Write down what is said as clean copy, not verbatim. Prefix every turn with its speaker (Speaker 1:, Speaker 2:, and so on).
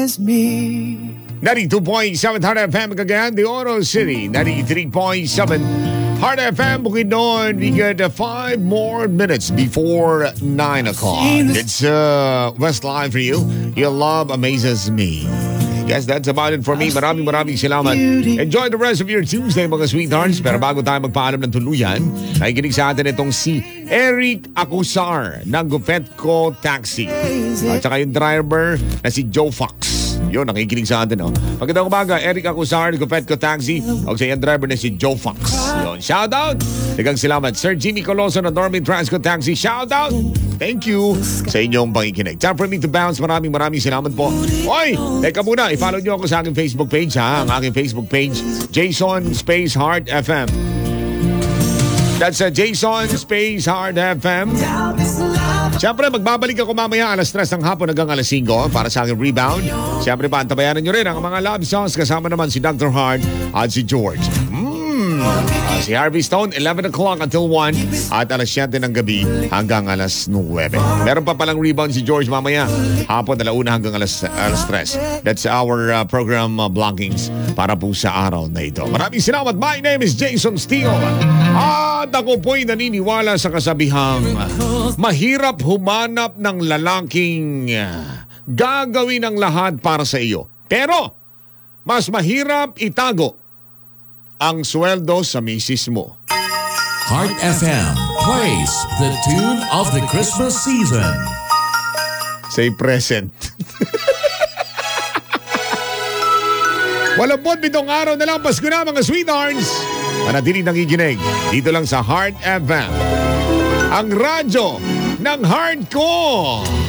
Speaker 1: 92.7 Heart FM Cagayan de Oro City. 93.7 Heart FM Bukidnon. We get 5 more minutes before 9 o'clock. It's West Live for you. Your love amazes me. Guess that's about it for me. Maraming salamat. Enjoy the rest of your Tuesday, mga sweethearts. Pero bago tayo magpaalam ng tuluyan, nakikinig sa atin itong si Eric Acusar ng Gufetco Taxi. At saka yung driver na si Joe Fox. Yun, nakikinig sa atin, oh. Magandang umaga, Eric Acusar, Gufetco Taxi. O sa yung driver na si Joe Fox. Yun, shout out. Tigang salamat. Sir Jimmy Coloso ng Dormit Transco Taxi. Shout out. Thank you sa inyong pakikinig. Time for me to bounce. Maraming salamat po. Oy, teka muna. I-follow nyo ako sa aking Facebook page, ha? Ang aking Facebook page, Jason Space Heart FM. That's Jason Space Heart FM. Siyempre, magbabalik ako mamaya alas 3 ng hapon hanggang alas 5 para sa aking rebound. Siyempre, pantabayanan nyo rin ang mga love songs kasama naman si Dr. Hart at si George. Si Harvey Stone, 11 o'clock until 1 at alas 7 ng gabi hanggang alas 9. Meron pa palang rebound si George mamaya. Hapon, 1 hanggang alas 3. That's our program blockings para po sa araw na ito. Maraming salamat. My name is Jason Steele. At ako po'y naniniwala sa kasabihang mahirap humanap ng lalaking gagawin ang lahat para sa iyo. Pero, mas mahirap itago ang sweldo sa misis mo.
Speaker 2: Heart FM plays the tune of the Christmas season.
Speaker 1: Say present. Walang po bitong araw na lang Pasko na, mga sweethearts. Manatiling nakikinig dito lang sa Heart FM. Ang radyo ng heart ko.